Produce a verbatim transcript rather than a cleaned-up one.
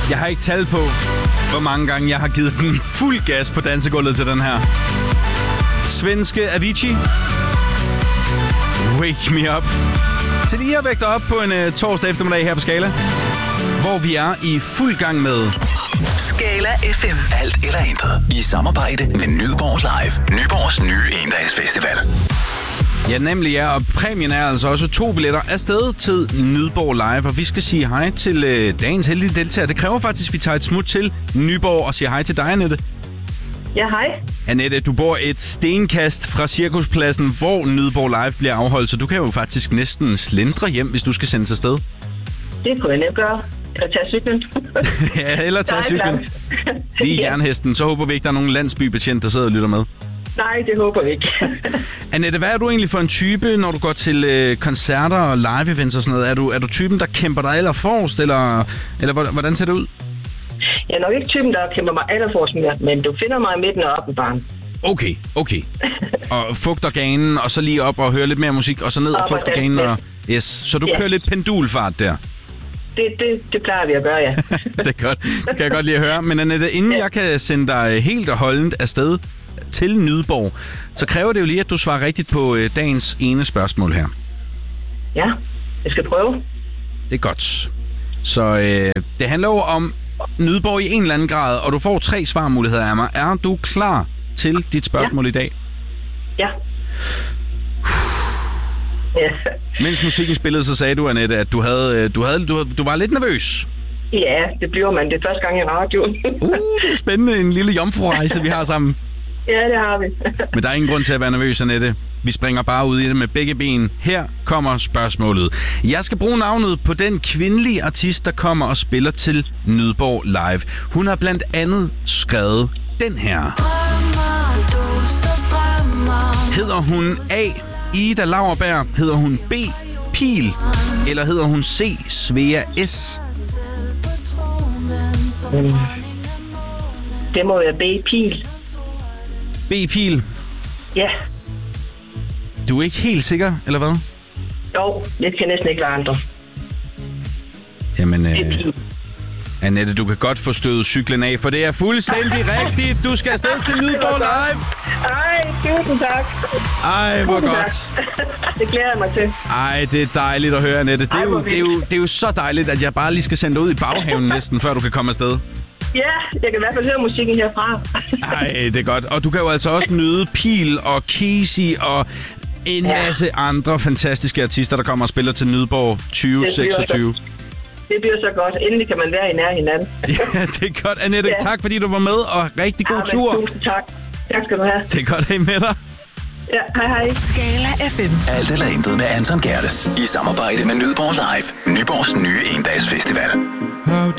Jeg har ikke tal på, hvor mange gange jeg har givet den fuld gas på dansegulvet til den her. Svenske Avicii. Wake Me Up. Til lige at vække dig op på en uh, torsdag eftermiddag her på Skala, hvor vi er i fuld gang med Skala F M. Alt eller intet. I samarbejde med Nyborg Live. Nyborgs nye endagsfestival. Ja, nemlig ja, og præmien er altså også to billetter afsted til Nyborg Live, og vi skal sige hej til øh, dagens heldige deltager. Det kræver faktisk, at vi tager et smut til Nyborg og siger hej til dig, Annette. Ja, hej. Annette, du bor et stenkast fra Cirkuspladsen, hvor Nyborg Live bliver afholdt, så du kan jo faktisk næsten slendre hjem, hvis du skal sendes afsted. Det kunne jeg nemt gøre. Eller tage cyklen. Ja, eller tage cyklen. Lige jernhesten, så håber vi ikke, der er nogen landsbybetjent, der sidder og lytter med. Nej, det håber vi ikke. Annette, hvad er du egentlig for en type, når du går til øh, koncerter og live-events og sådan noget? Er du, er du typen, der kæmper dig allerforrest, eller, eller hvordan ser det ud? Jeg er nok ikke typen, der kæmper mig allerforrest mere, men du finder mig i midten og op i baren. Okay, okay. Og fugter ganen, og så lige op og høre lidt mere musik, og så ned og, og fugter ganen. Og, yes. Så du yes. kører lidt pendulfart der? Det, det, det plejer vi at gøre, ja. Det er godt. Det kan jeg godt lide at høre. Men Annette, inden ja. jeg kan sende dig helt og holdent afsted til Nyborg, så kræver det jo lige, at du svarer rigtigt på øh, dagens ene spørgsmål her. Ja, jeg skal prøve. Det er godt. Så øh, det handler jo om Nyborg i en eller anden grad, og du får tre svarmuligheder af mig. Er du klar til dit spørgsmål ja. i dag? Ja. Ja. Mens musikken spillede, så sagde du, Annette, at du, havde, du, havde, du, du var lidt nervøs. Ja, det bliver man. Det er første gang i radioen. uh, det er spændende. En lille jomfrurejse, vi har sammen. Ja, det har vi. Men der er ingen grund til at være nervøs, Annette. Vi springer bare ud i det med begge ben. Her kommer spørgsmålet. Jeg skal bruge navnet på den kvindelige artist, der kommer og spiller til Nyborg Live. Hun har blandt andet skrevet den her. Hedder hun A. Ida Lauerberg? Hedder hun B. Pil? Eller hedder hun C. Svea S? Mm. Det må være B. Pil. B. Pil? Ja. Du er ikke helt sikker, eller hvad? Jo, det kan næsten ikke være andre. Jamen, øh, Annette, du kan godt få stødet cyklen af, for det er fuldstændig rigtigt. Du skal afsted til Nyborg Live. Ej, tusind tak. Ej, hvor godt. Det glæder jeg mig til. Ej, det er dejligt at høre, Annette. Det er, jo, det, er jo, det er jo så dejligt, at jeg bare lige skal sende dig ud i baghaven næsten, før du kan komme afsted. Ja, jeg kan i hvert fald høre musikken herfra. Ej, det er godt. Og du kan jo altså også nyde Pil og Casey og en ja. masse andre fantastiske artister, der kommer og spiller til Nyborg tyve seksogtyve. Det, det bliver så godt. Endelig kan man være i nær hinanden. Ja, det er godt. Annette, ja. tak fordi du var med, og rigtig god ja, tur. Tusind tak. Tak skal du have. Det er godt at have med dig. Ja, hej hej. Skala F M. Alt eller intet med Anton Gerdes. I samarbejde med Nyborg Live. Nyborgs nye endagsfestival.